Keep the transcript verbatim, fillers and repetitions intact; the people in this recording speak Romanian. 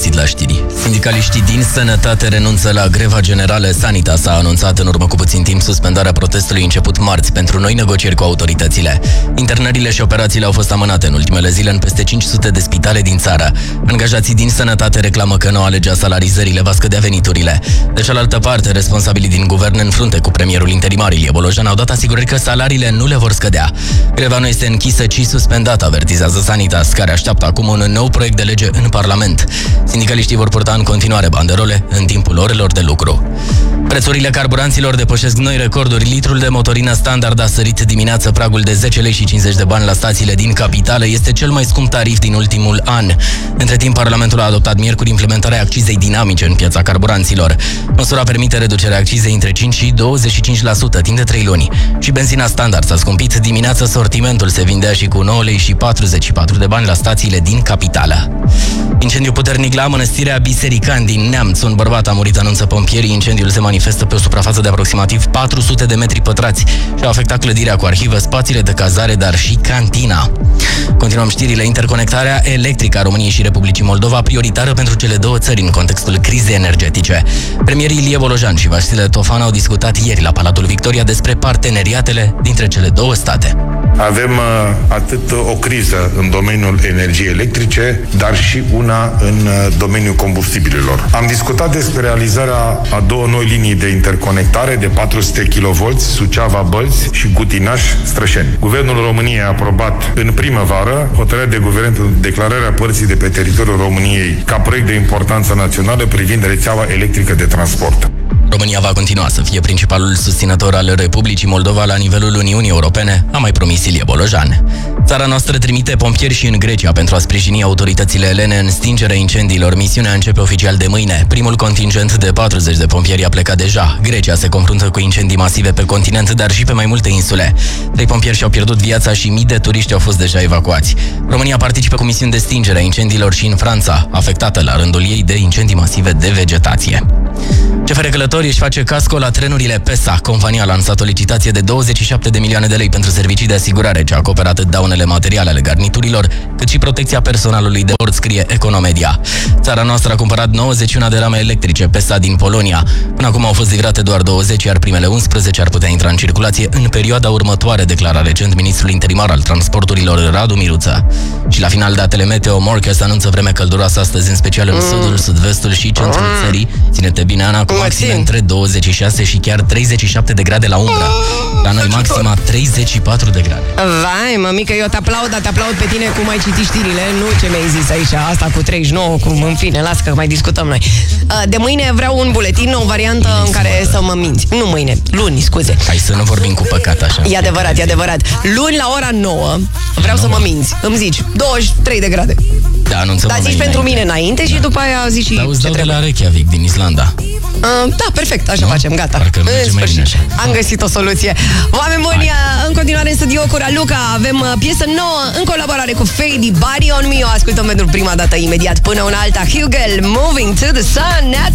găsit la știri. Sindicaliștii din sănătate renunță la greva generală. Sanitas a anunțat în urmă cu puțin timp suspendarea protestului început marți pentru noi negocieri cu autoritățile. Internările și operațiile au fost amânate în ultimele zile în peste cinci sute de spitale din țară. Angajații din sănătate reclamă că noua lege a salarizării le va scădea veniturile. De cealaltă parte, responsabilii din guvern în frunte cu premierul interimar Ilie Bolojan au dat asigurări că salariile nu le vor scădea. Greva nu este închisă, ci suspendată, avertizează Sanitas, care așteaptă acum un nou proiect de lege în Parlament. Sindicaliștii vor purta în continuare banderole în timpul orelor de lucru. Prețurile carburanților depășesc noi recorduri. Litrul de motorină standard a sărit dimineață pragul de zece lei și cincizeci de bani la stațiile din capitală. Este cel mai scump tarif din ultimul an. Între timp, Parlamentul a adoptat miercuri implementarea accizei dinamice în piața carburanților. Măsura permite reducerea accizei între cinci și douăzeci și cinci la sută timp de trei luni. Și benzina standard s-a scumpit. Dimineața sortimentul se vindea și cu nouă lei și patruzeci și patru de bani la stațiile din capitală. Incendiu puternic la Mănăstirea Biserican din Neamț. Un bărbat a murit, anunță pompierii. Incendiul se manifestă pe o suprafață de aproximativ patru sute de metri pătrați și a afectat clădirea cu arhivă, spațiile de cazare, dar și cantina. Continuăm știrile. Interconectarea electrică a României și Republicii Moldova, prioritară pentru cele două țări în contextul crizei energetice. Premierii Ilie Bolojan și Vasile Tofan au discutat ieri la Palatul Victoria despre parteneriatele dintre cele două state. Avem uh, atât o criză în domeniul energiei electrice, dar și una în uh, domeniul combustibililor. Am discutat despre realizarea a două noi linii de interconectare de patru sute kilovolți, Suceava-Bălți și Gutinaș-Strășeni. Guvernul României a aprobat în primăvară hotărârea de guvern de declararea părții de pe teritoriul României ca proiect de importanță națională privind rețeaua electrică de transport. România va continua să fie principalul susținător al Republicii Moldova la nivelul Uniunii Europene, a mai promis Ilie Bolojan. Țara noastră trimite pompieri și în Grecia pentru a sprijini autoritățile elene în stingerea incendiilor. Misiunea începe oficial de mâine. Primul contingent de patruzeci de pompieri a plecat deja. Grecia se confruntă cu incendii masive pe continent, dar și pe mai multe insule. Trei pompieri și-au pierdut viața și mii de turiști au fost deja evacuați. România participă cu misiuni de stingere a incendiilor și în Franța, afectată la rândul ei de incendii masive de vegetație. C F R Călători își face casco la trenurile PESA. Compania a lansat o licitație de douăzeci și șapte de milioane de lei pentru servicii de asigurare, ce acoperă atât daunele materiale ale garniturilor, cât și protecția personalului de bord, scrie Economedia. Țara noastră a cumpărat nouăzeci și unu de rame electrice PESA din Polonia. Până acum au fost livrate doar douăzeci, iar primele unsprezece ar putea intra în circulație în perioada următoare, declara recent ministrul interimar al transporturilor Radu Miruță. Și la final, datele meteo. Morcast anunță vreme călduroasă astăzi, în special în sudul, sud-vestul și centrul țării. Ține-te bine, Ana, cu maxime între douăzeci și șase și chiar treizeci și șapte de grade la umbră. La noi maxima treizeci și patru de grade. Vai, mămică, eu te aplaud, dar te aplaud pe tine cum ai citit știrile, nu ce mi-ai zis aici, asta cu treizeci și nouă, cum, în fine, las că mai discutăm noi. De mâine vreau un buletin, o variantă în care să mă minți. Nu mâine, luni, scuze. Hai să nu vorbim cu păcat așa. E adevărat, e adevărat. Luni la ora nouă vreau să mă minți. Îmi zici douăzeci și trei de grade. Da, anunțăm. Dar zici pentru mine înainte și după aia zici și ce trebuie. de la Reykjavik din Islanda. Uh, da, perfect, așa nu? facem, gata. În sfârșit, am găsit o soluție. Oameni buni, în continuare în studio cu Raluca. Avem piesă nouă în colaborare cu Fady, Body on Me. O ascultăm pentru prima dată imediat. Până una alta, Hugel, Moving to the Sun.